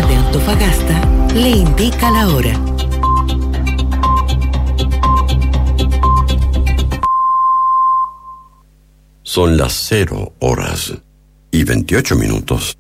Municipal de Antofagasta le indica la hora. Son las 0:28.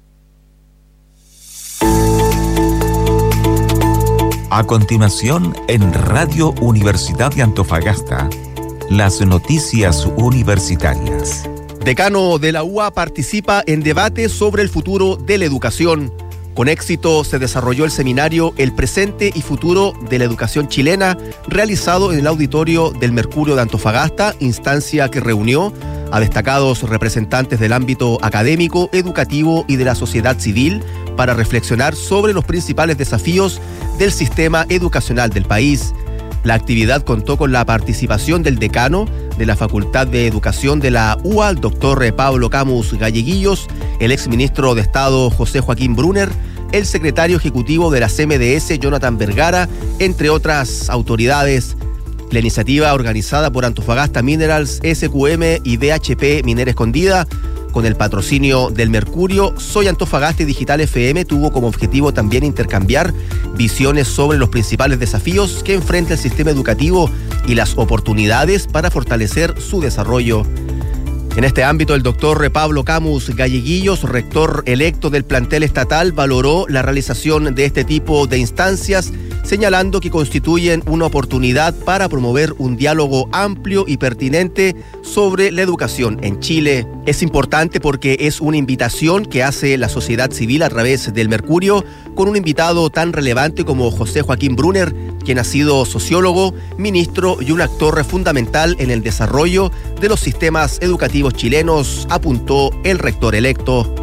A continuación, en Radio Universidad de Antofagasta, las noticias universitarias. Decano de la UA participa en debate sobre el futuro de la educación. Con éxito se desarrolló el seminario El presente y futuro de la educación chilena, realizado en el auditorio del Mercurio de Antofagasta, instancia que reunió a destacados representantes del ámbito académico, educativo y de la sociedad civil para reflexionar sobre los principales desafíos del sistema educacional del país. La actividad contó con la participación del decano de la Facultad de Educación de la UA, el doctor Pablo Camus Galleguillos, el exministro de Estado José Joaquín Brunner, el secretario ejecutivo de la CMDS, Jonathan Vergara, entre otras autoridades. La iniciativa, organizada por Antofagasta Minerals, SQM y DHP Minera Escondida, con el patrocinio del Mercurio, Soy Antofagasta y Digital FM, tuvo como objetivo también intercambiar visiones sobre los principales desafíos que enfrenta el sistema educativo y las oportunidades para fortalecer su desarrollo. En este ámbito, el doctor Pablo Camus Galleguillos, rector electo del plantel estatal, valoró la realización de este tipo de instancias, señalando que constituyen una oportunidad para promover un diálogo amplio y pertinente sobre la educación en Chile. Es importante porque es una invitación que hace la sociedad civil a través del Mercurio, con un invitado tan relevante como José Joaquín Brunner, quien ha sido sociólogo, ministro y un actor fundamental en el desarrollo de los sistemas educativos chilenos, apuntó el rector electo.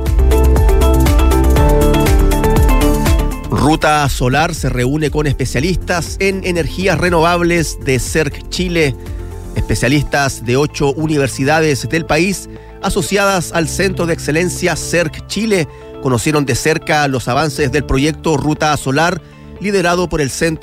Ruta Solar se reúne con especialistas en energías renovables de CERC Chile. Especialistas de 8 universidades del país asociadas al Centro de Excelencia CERC Chile conocieron de cerca los avances del proyecto Ruta Solar, liderado por el Centro